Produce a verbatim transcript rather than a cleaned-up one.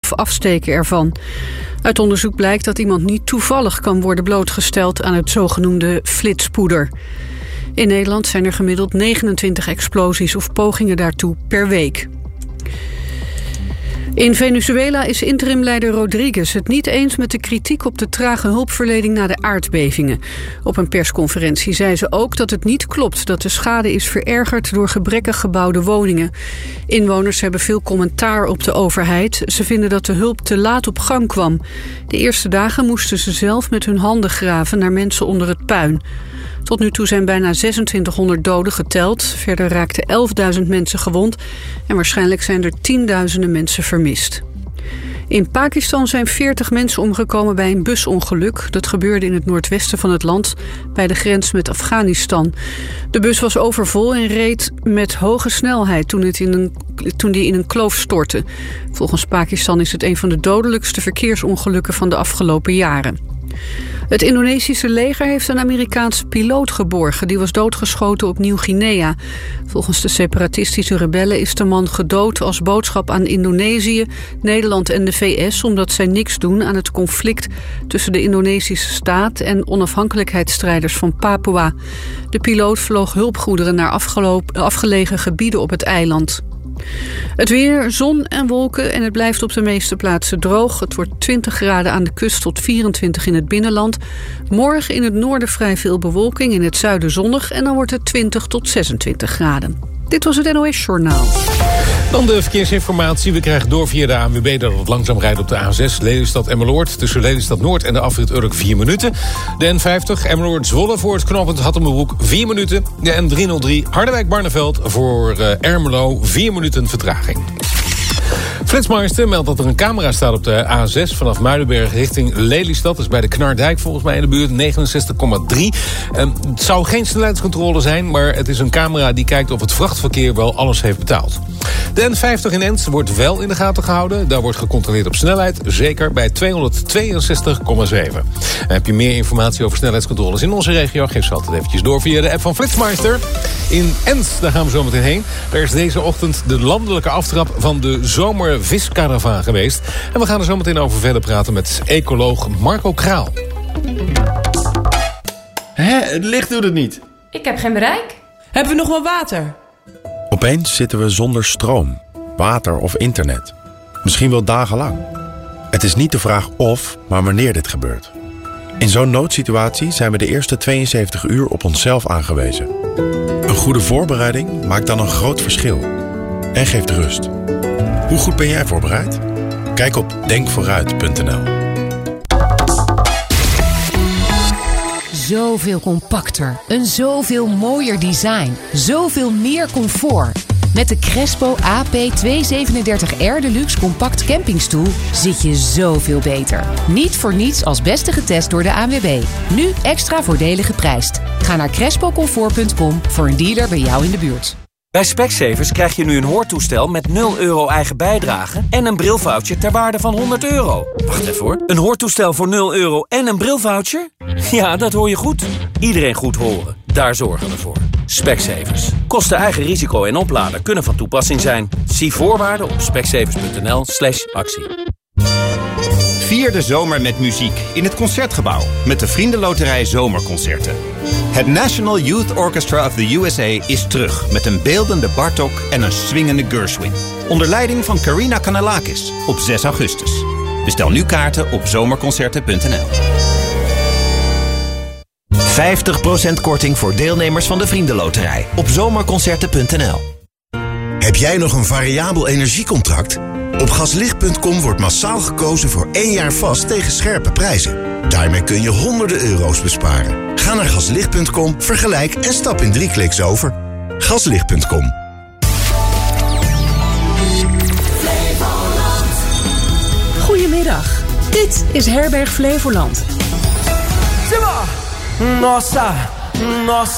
of afsteken ervan. Uit onderzoek blijkt dat iemand niet toevallig kan worden blootgesteld aan het zogenoemde flitspoeder. In Nederland zijn er gemiddeld negenentwintig explosies of pogingen daartoe per week. In Venezuela is interimleider Rodriguez het niet eens met de kritiek op de trage hulpverlening na de aardbevingen. Op een persconferentie zei ze ook dat het niet klopt dat de schade is verergerd door gebrekkig gebouwde woningen. Inwoners hebben veel commentaar op de overheid. Ze vinden dat de hulp te laat op gang kwam. De eerste dagen moesten ze zelf met hun handen graven naar mensen onder het puin. Tot nu toe zijn bijna zesentwintighonderd doden geteld. Verder raakten elfduizend mensen gewond en waarschijnlijk zijn er tienduizenden mensen vermist. In Pakistan zijn veertig mensen omgekomen bij een busongeluk. Dat gebeurde in het noordwesten van het land, bij de grens met Afghanistan. De bus was overvol en reed met hoge snelheid toen, het in een, toen die in een kloof stortte. Volgens Pakistan is het een van de dodelijkste verkeersongelukken van de afgelopen jaren. Het Indonesische leger heeft een Amerikaanse piloot geborgen. Die was doodgeschoten op Nieuw-Guinea. Volgens de separatistische rebellen is de man gedood als boodschap aan Indonesië, Nederland en de V S, omdat zij niks doen aan het conflict tussen de Indonesische staat en onafhankelijkheidsstrijders van Papua. De piloot vloog hulpgoederen naar afgelegen gebieden op het eiland. Het weer, zon en wolken en het blijft op de meeste plaatsen droog. Het wordt twintig graden aan de kust tot vierentwintig in het binnenland. Morgen in het noorden vrij veel bewolking, in het zuiden zonnig en dan wordt het twintig tot zesentwintig graden. Dit was het N O S Journaal. Dan de verkeersinformatie. We krijgen door via de A N W B dat het langzaam rijdt op de A zes Lelystad Emmeloord. Tussen Lelystad Noord en de afrit Urk vier minuten. De N vijftig Emmeloord Zwolle voor het knooppunt Hattemerbroek vier minuten. De N driehonderddrie Harderwijk Barneveld voor uh, Ermelo vier minuten vertraging. Flitsmeister meldt dat er een camera staat op de A zes vanaf Muidenberg richting Lelystad. Dat is bij de Knardijk volgens mij in de buurt, negenenzestig komma drie. Um, het zou geen snelheidscontrole zijn, maar het is een camera die kijkt of het vrachtverkeer wel alles heeft betaald. De N vijftig in Enst wordt wel in de gaten gehouden. Daar wordt gecontroleerd op snelheid, zeker bij tweehonderdtweeënzestig komma zeven. En heb je meer informatie over snelheidscontroles in onze regio? Geef ze altijd eventjes door via de app van Flitsmeister. In Enst, daar gaan we zo meteen heen. Daar is deze ochtend de landelijke aftrap van de zomerviskaravaan geweest. En we gaan er zo meteen over verder praten met ecoloog Marco Kraal. Hé, het licht doet het niet. Ik heb geen bereik. Hebben we nog wel water? Opeens zitten we zonder stroom, water of internet. Misschien wel dagenlang. Het is niet de vraag of, maar wanneer dit gebeurt. In zo'n noodsituatie zijn we de eerste tweeënzeventig uur op onszelf aangewezen. Een goede voorbereiding maakt dan een groot verschil. En geeft rust. Hoe goed ben jij voorbereid? Kijk op denk vooruit punt n l. Zoveel compacter, een zoveel mooier design, zoveel meer comfort. Met de Crespo A P tweehonderdzevenendertig R Deluxe Compact Campingstoel zit je zoveel beter. Niet voor niets als beste getest door de A N W B. Nu extra voordelig geprijsd. Ga naar crespo comfort punt com voor een dealer bij jou in de buurt. Bij Specsavers krijg je nu een hoortoestel met nul euro eigen bijdrage en een brilvoucher ter waarde van honderd euro. Wacht even hoor. Een hoortoestel voor nul euro en een brilvoucher? Ja, dat hoor je goed. Iedereen goed horen. Daar zorgen we voor. Specsavers. Kosten eigen risico en opladen kunnen van toepassing zijn. Zie voorwaarden op specsavers punt n l slash actie. Vier de zomer met muziek in het Concertgebouw met de Vriendenloterij Zomerconcerten. Het National Youth Orchestra of the U S A is terug met een beeldende Bartók en een swingende Gershwin. Onder leiding van Karina Kanellakis op zes augustus. Bestel nu kaarten op zomerconcerten punt n l. vijftig procent korting voor deelnemers van de Vriendenloterij op zomerconcerten punt n l. Heb jij nog een variabel energiecontract? Op gaslicht punt com wordt massaal gekozen voor één jaar vast tegen scherpe prijzen. Daarmee kun je honderden euro's besparen. Ga naar gaslicht punt com, vergelijk en stap in drie kliks over. gaslicht punt com. Goedemiddag, dit is Herberg Flevoland. Nossa, nossa.